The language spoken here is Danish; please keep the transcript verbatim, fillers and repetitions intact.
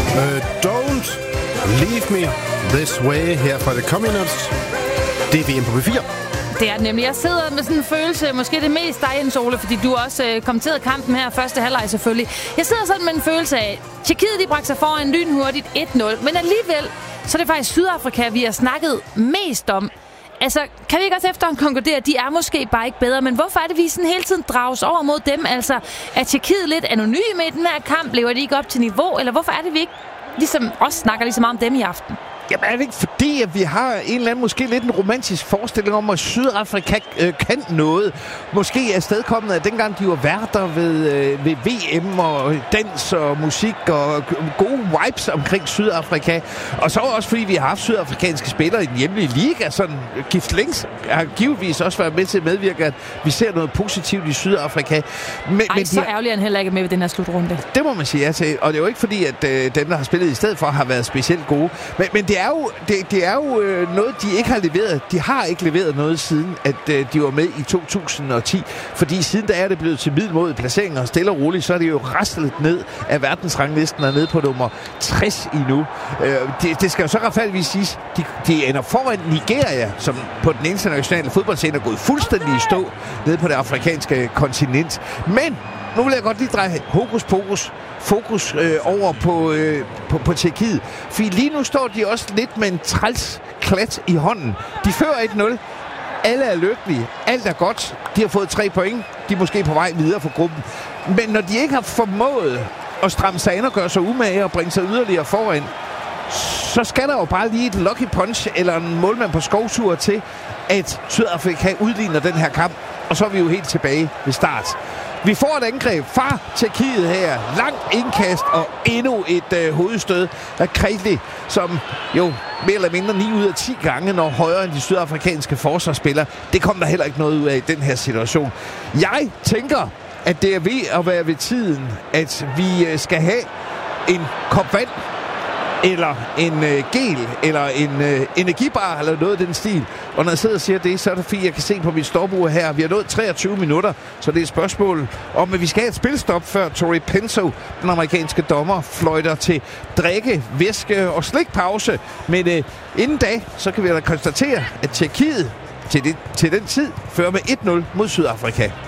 Uh, don't leave me this way her fra The Communards. Det er V M på B fire. Det er det nemlig. Jeg sidder med sådan en følelse, måske det mest dig, Jens Ole, fordi du også øh, kommenterede kampen her, første halvleg selvfølgelig. Jeg sidder sådan med en følelse af, Tjekkiet de bragte sig foran lynhurtigt et nul, men alligevel, så er det faktisk Sydafrika, vi har snakket mest om. Altså, kan vi ikke også efterhånden konkludere, at de er måske bare ikke bedre, men hvorfor er det, vi sådan hele tiden drages over mod dem? Altså, er Tjekkiet lidt anonyme i den her kamp? Lever de ikke op til niveau? Eller hvorfor er det, vi ikke ligesom også snakker lige så meget om dem i aften? Jamen er det ikke fordi, at vi har en eller anden, måske lidt en romantisk forestilling om, at Sydafrika øh, kan noget? Måske er stedkommet, at dengang de var værter ved, øh, ved V M og dans og musik og gode vibes omkring Sydafrika. Og så også fordi, vi har haft sydafrikanske spillere i den hjemlige liga. Sådan Gift Links har givetvis også været med til at medvirke, at vi ser noget positivt i Sydafrika. Men, Ej, men så de... ærgerligt, at han heller ikke er med ved den her slutrunde. Det må man sige ja til. Og det er jo ikke fordi, at øh, dem, der har spillet i stedet for, har været specielt gode. Men, men det Det er jo, det, det er jo øh, noget, de ikke har leveret. De har ikke leveret noget siden, at øh, de var med i to tusind og ti. Fordi siden da er det blevet til middelmåde placeringer, og stille og roligt, så er det jo raslet ned af verdensranglisten og ned på nummer tres endnu. Øh, det, det skal jo så retfærdigvis siges, de, de ender foran Nigeria, som på den internationale fodboldscene er gået fuldstændig i stå nede på det afrikanske kontinent. Men nu vil jeg godt lige dreje hokus pokus fokus øh, over på, øh, på, på Tjekkiet. For lige nu står de også lidt med en træls klat i hånden. De fører et nul. Alle er lykkelige. Alt er godt. De har fået tre point. De er måske på vej videre for gruppen. Men når de ikke har formået at stramme sig ind og gøre sig umage og bringe sig yderligere foran, så skal der jo bare lige et lucky punch eller en målmand på skovtur til, at Sydafrika udligner den her kamp. Og så er vi jo helt tilbage ved start. Vi får et angreb fra Tjekkiet her. Langt indkast og endnu et øh, hovedstød af Krejli, som jo mere eller mindre ni ud af ti gange når højere end de sydafrikanske forsvarsspillere. Det kom der heller ikke noget ud af i den her situation. Jeg tænker, at det er ved at være ved tiden, at vi øh, skal have en kop vand, eller en øh, gel, eller en øh, energibar, eller noget af den stil. Og når jeg sidder og siger det, så er det fordi, jeg kan se på mit stopur her. Vi har nået treogtyve minutter, så det er et spørgsmål om, at vi skal have et spilstop, før Tori Penso, den amerikanske dommer, fløjter til drikke, væske og slikpause. Men øh, inden da, så kan vi da konstatere, at Tjekkiet til, det, til den tid fører med et nul mod Sydafrika.